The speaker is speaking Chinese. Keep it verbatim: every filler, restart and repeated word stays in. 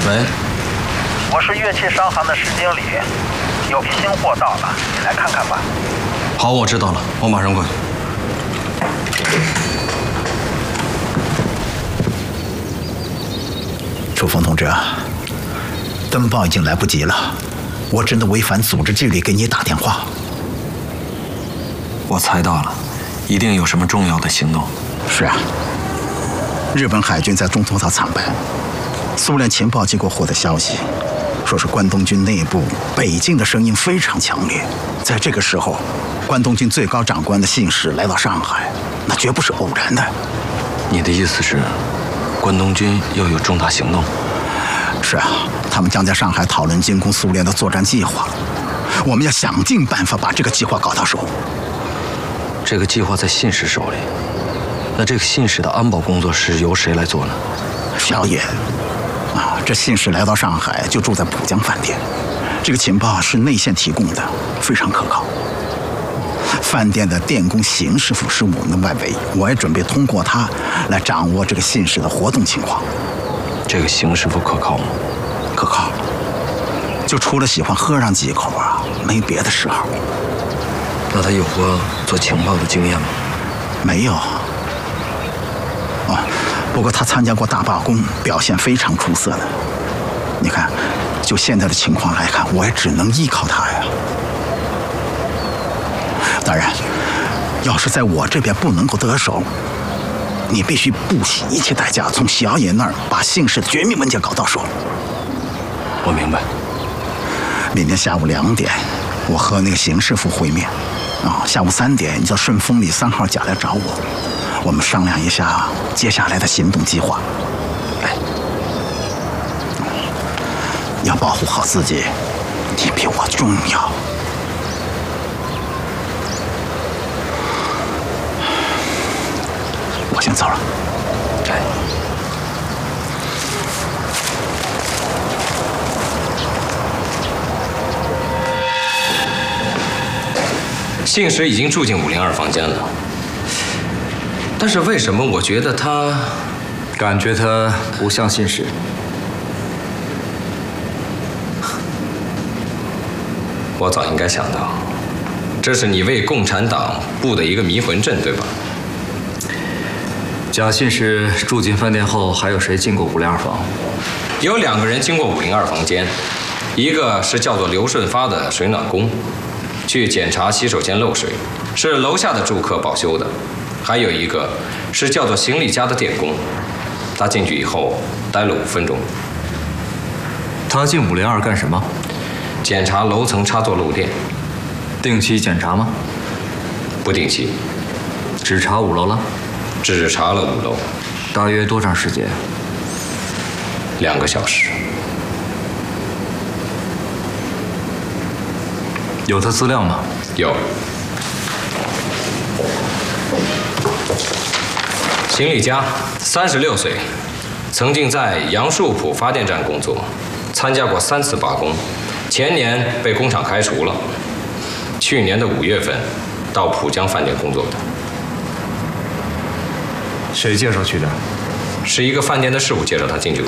喂， 我是乐器商行的石经理，有批新货到了，你来看看吧。 好，我知道了，我马上过去。 楚风同志，登报已经来不及了，我只能违反组织纪律给你打电话。 我猜到了，一定有什么重要的行动。 是啊，日本海军在中途岛惨败，苏联情报机构获得消息，说是关东军内部北进的声音非常强烈。在这个时候，关东军最高长官的信使来到上海，那绝不是偶然的。 你的意思是，关东军要有重大行动？ 是啊，他们将在上海讨论进攻苏联的作战计划，我们要想尽办法把这个计划搞到手。 这个计划在信使手里，那这个信使的安保工作是由谁来做呢？ 小野，啊，这信使来到上海就住在浦江饭店，这个情报是内线提供的，非常可靠。饭店的电工邢师傅是我们的外围，我也准备通过他来掌握这个信使的活动情况。 这个邢师傅可靠吗？ 可靠，就除了喜欢喝上几口啊，没别的嗜好。 那他有过做情报的经验吗？ 没有。哦，不过他参加过大罢工，表现非常出色的。你看，就现在的情况来看，我也只能依靠他呀。当然，要是在我这边不能够得手，你必须不惜一切代价从小野那儿把姓氏的绝密文件搞到手。 我明白。 明天下午两点，我和那个邢师傅会面。啊，下午三点你到顺丰里三号甲来找我，我们商量一下接下来的行动计划。哎，要保护好自己，你比我重要。我先走了。 哎。 信使已经住进五零二房间了，但是为什么我觉得他， 感觉他不像信使？ 我早应该想到，这是你为共产党布的一个迷魂阵，对吧？ 假信使住进饭店后，还有谁进过五零二房？ 有两个人经过五零二房间，一个是叫做刘顺发的水暖工。去检查洗手间漏水，是楼下的住客保修的；还有一个是叫做行李家的电工，他进去以后待了五分钟。 他进五零二干什么？ 检查楼层插座漏电。 定期检查吗？ 不定期。 只查五楼了？ 只查了五楼。 大约多长时间？ 两个小时。 有他资料吗？ 有。行李家，三十六岁，曾经在杨树浦发电站工作，参加过三次罢工，前年被工厂开除了，去年的五月份到浦江饭店工作的。 谁介绍去的？ 是一个饭店的事务介绍他进去的。